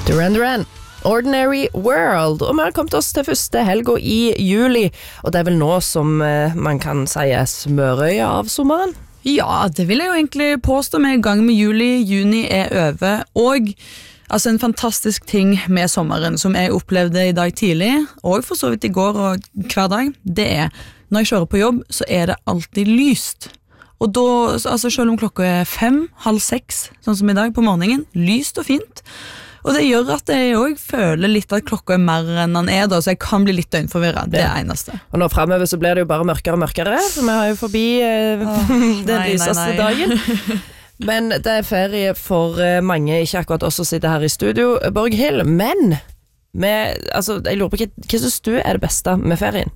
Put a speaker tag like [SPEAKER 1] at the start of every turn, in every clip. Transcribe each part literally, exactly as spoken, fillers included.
[SPEAKER 1] Duran Duran, Ordinary World. Og vi har kommet oss til første helga i juli, og det er vel nå som eh, man kan si er smørøya av sommeren?
[SPEAKER 2] Ja, det vil jeg jo egentlig påstå. Vi er i gang med juli, juni er over, og altså en fantastisk ting med sommeren som jeg opplevde i dag tidlig, og for så vidt i går og hver dag, det er når jeg kjører på jobb, så er det alltid lyst. Og da, altså selv om klokka er fem, halv seks, sånn som i dag på morgenen, lyst og fint. Og det gjør at jeg også føler litt at klokka er mer enn den er da, så jeg kan bli litt døgnforvirret, det er det eneste.
[SPEAKER 1] Og nå fremover så blir det jo bare mørkere og mørkere, for vi har jo forbi eh, Åh, den nei, lyseste nei, nei. dagen. Men det er ferie for mange, ikke akkurat oss som sitter her i studio, Borghild, men med, altså, jeg lurer på hva, hva synes du er det beste med ferien?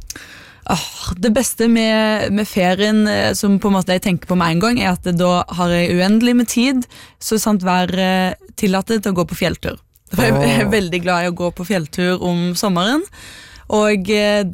[SPEAKER 2] Oh, det beste med, med ferien som på en måte jeg tenker på med en gang er at da har jeg uendelig med tid så sant være tillatet til å gå på fjelltur. For jeg er veldig glad i å gå på fjelltur om sommeren og,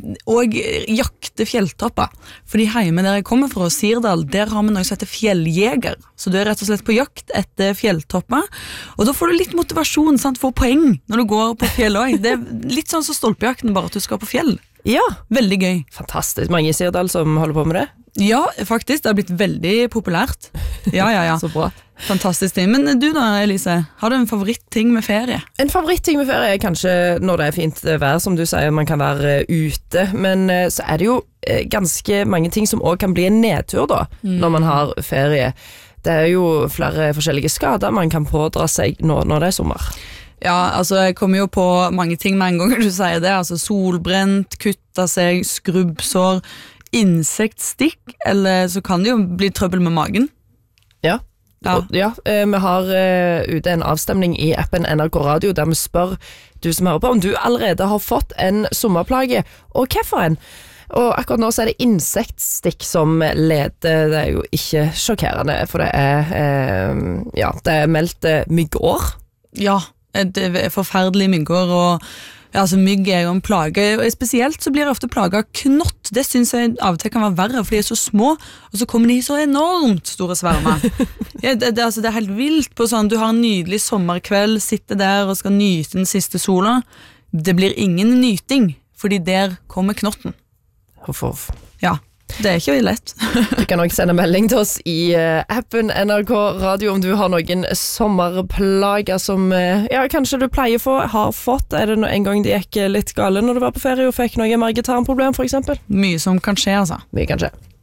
[SPEAKER 2] og jakte fjelltopper. Fordi hjemme der jeg kommer fra, Sirdal, der har vi noe som heter fjelljeger. Så du er rett og slett på jakt etter fjelltopper. Og da får du litt motivasjon, sant, for poeng når du går på fjell også. Det er litt sånn som stolpejakten, bare at du skal på fjell.
[SPEAKER 1] Ja,
[SPEAKER 2] veldig gøy.
[SPEAKER 1] Fantastisk, mange i Sirdal som holder på med det?
[SPEAKER 2] Ja, faktisk, det har blitt veldig populært. Ja, ja, ja.
[SPEAKER 1] Så bra.
[SPEAKER 2] Fantastisk ting. Men du da, Elise, har du en favorittting med ferie?
[SPEAKER 1] En favorittting med ferie er kanskje når det er fint vær, som du sier, man kan være ute, men så er det jo ganske mange ting som også kan bli en nedtur da, mm. når man har ferie. Det er jo flere forskjellige skader man kan pådra seg når, når det er sommer.
[SPEAKER 2] Ja, altså jeg kommer jo på mange ting med en gang du sier det, altså solbrent, kutta seg, skrubbsår, insektstikk, eller så kan det jo bli trøbbel med magen.
[SPEAKER 1] Ja. Ja. Og, ja, eh, vi har eh, ute en avstemning i appen N R K Radio der vi spør du som hører på om du allerede har fått en sommerplage, og hvorfor en? Og akkurat nå så er det insektstikk som leder. Det er jo ikke sjokkerende, for det er eh, ja, det er meldt eh, myggår.
[SPEAKER 2] Ja, det er forferdelig myggår, og ja, altså mygg er jo en plage, og spesielt så blir jeg ofte plaget av knott. Det synes jeg av og til kan være verre, for de er så små, og så kommer de i så enormt store svermer. Ja, det, det, altså, det er helt vilt på sånn, du har en nydelig sommerkveld, sitter der og skal nyte den siste sola. Det blir ingen nyting, fordi der kommer knotten.
[SPEAKER 1] Huff, huff.
[SPEAKER 2] Ja. Det er ikke lett.
[SPEAKER 1] Du kan også sende melding til oss i uh, appen N R K Radio om du har noen sommerplager som uh, ja, kanskje du pleier for, har fått. Er det no, en gang de gikk litt gale når du var på ferie og fikk noe magetarmproblem for eksempel?
[SPEAKER 2] Mye som kan skje, altså.
[SPEAKER 1] Mye kan skje.